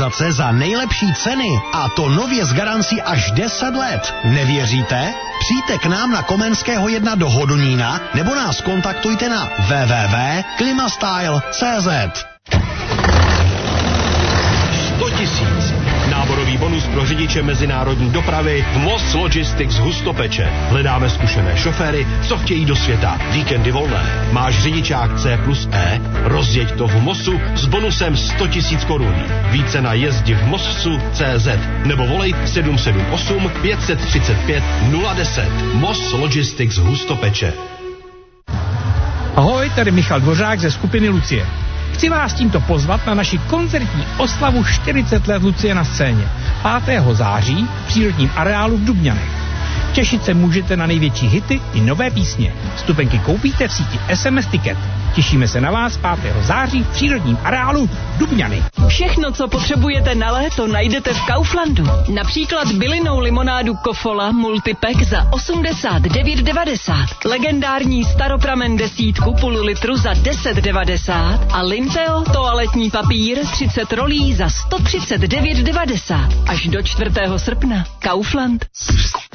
klimatizace za nejlepší ceny a to nově s garancí až 10 let. Nevěříte? Přijďte k nám na Komenského 1 do Hodonína nebo nás kontaktujte na www.klimastyle.cz. 100 000. Náborový bonus pro řidiče mezinárodní dopravy v Moss Logistics Hustopeče. Hledáme zkušené šoféry, co chtějí do světa. Víkendy volné. Máš řidičák C+E? Rozjeď to v Mossu s bonusem 100 000 korun. Více na jezdivmossu.cz nebo volej 778 535 010. Moss Logistics Hustopeče. Ahoj, tady Michal Dvořák ze skupiny Lucie. Chci vás tímto pozvat na naši koncertní oslavu 40 let Lucie na scéně 5. září v přírodním areálu v Dubňanech. Těšit se můžete na největší hity i nové písně. Vstupenky koupíte v síti SMS Ticket. Těšíme se na vás 5. září v přírodním areálu Dubňany. Všechno, co potřebujete na léto, najdete v Kauflandu. Například bylinnou limonádu Kofola Multipack za 89,90. Legendární staropramen 10 půl litru za 10,90. A Linteo toaletní papír 30 rolí za 139,90. Až do 4. srpna. Kaufland.